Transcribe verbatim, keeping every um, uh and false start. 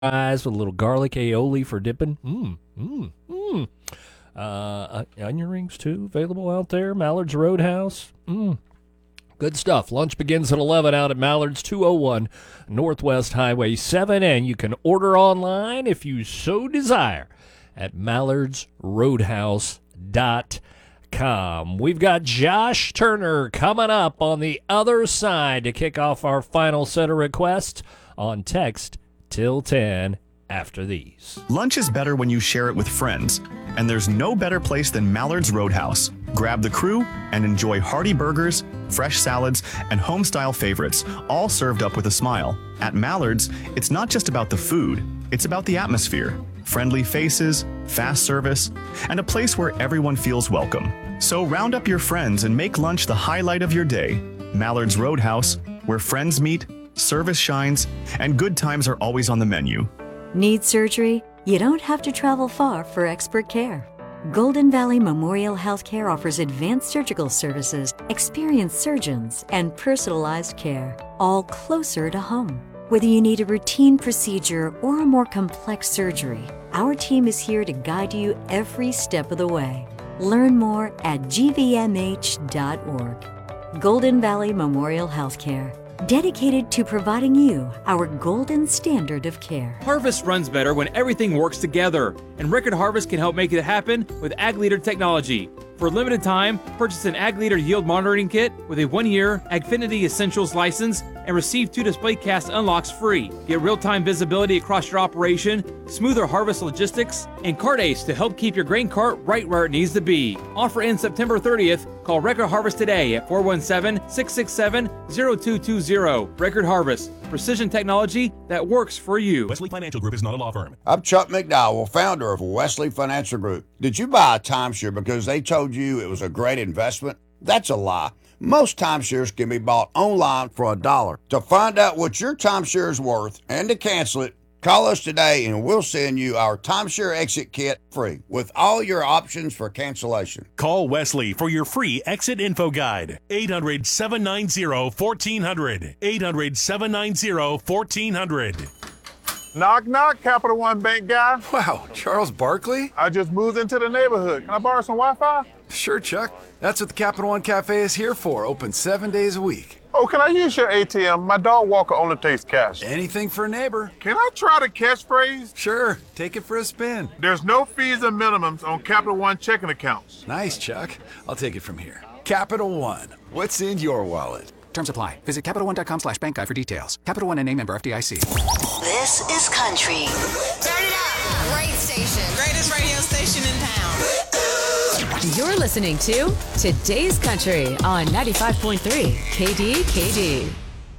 fries with a little garlic aioli for dipping. Mmm, mmm, mmm. Uh, onion rings, too, available out there. Mallard's Roadhouse. Mmm. Good stuff. Lunch begins at eleven out at Mallard's, two oh one Northwest Highway seven, and you can order online if you so desire at mallards roadhouse dot com. We've got Josh Turner coming up on the other side to kick off our final set of requests on Text Till ten after these. Lunch is better when you share it with friends, and there's no better place than Mallard's Roadhouse. Grab the crew and enjoy hearty burgers, fresh salads, and home-style favorites, all served up with a smile. At Mallard's, it's not just about the food, it's about the atmosphere. Friendly faces, fast service, and a place where everyone feels welcome. So round up your friends and make lunch the highlight of your day. Mallard's Roadhouse, where friends meet, service shines, and good times are always on the menu. Need surgery? You don't have to travel far for expert care. Golden Valley Memorial Healthcare offers advanced surgical services, experienced surgeons, and personalized care, all closer to home. Whether you need a routine procedure or a more complex surgery, our team is here to guide you every step of the way. Learn more at g v m h dot org. Golden Valley Memorial Healthcare, dedicated to providing you our golden standard of care. Harvest runs better when everything works together, and Record Harvest can help make it happen with Ag Leader technology. For a limited time, purchase an Ag Leader yield monitoring kit with a one-year Agfinity Essentials license and receive two display cast unlocks free. Get real-time visibility across your operation, smoother harvest logistics, and CartAce to help keep your grain cart right where it needs to be. Offer ends September thirtieth. Call Record Harvest today at four one seven, six six seven, zero two two zero. Record Harvest, precision technology that works for you. Wesley Financial Group is not a law firm. I'm Chuck McDowell, founder of Wesley Financial Group. Did you buy a timeshare because they told you it was a great investment? That's a lie. Most timeshares can be bought online for a dollar. To find out what your timeshare is worth and to cancel it, call us today and we'll send you our timeshare exit kit free with all your options for cancellation. Call Wesley for your free exit info guide. eight hundred, seven nine zero, one four zero zero. eight hundred, seven nine zero, one four zero zero. Knock, knock, Capital One Bank guy. Wow, Charles Barkley? I just moved into the neighborhood. Can I borrow some Wi-Fi? Sure, Chuck. That's what the Capital One Cafe is here for, open seven days a week. Oh, can I use your A T M? My dog walker only takes cash. Anything for a neighbor. Can I try the catchphrase? Sure, take it for a spin. There's no fees or minimums on Capital One checking accounts. Nice, Chuck. I'll take it from here. Capital One, what's in your wallet? Terms apply. Visit Capital One dot com slash bank guide for details. Capital One and name member F D I C. This is country. Turn it up. Great station. Greatest radio station in town. You're listening to Today's Country on ninety-five point three K D K D.